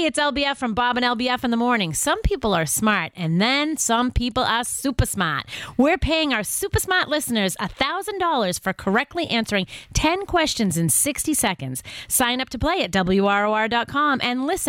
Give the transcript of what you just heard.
Hey, it's LBF from Bob and LBF in the morning. Some people are smart, and then some people are super smart. We're paying our super smart listeners $1,000 for correctly answering 10 questions in 60 seconds. Sign up to play at WROR.com and listen